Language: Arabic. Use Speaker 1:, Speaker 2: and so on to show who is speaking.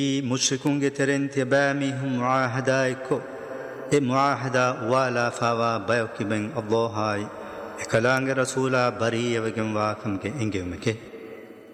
Speaker 1: مشركون ترنتي بامي هم معاهدايكو معاهدة ولا فاوا بايوكي بين الله هاي كلام رسولا بري وجم واكم كإنجيل مكه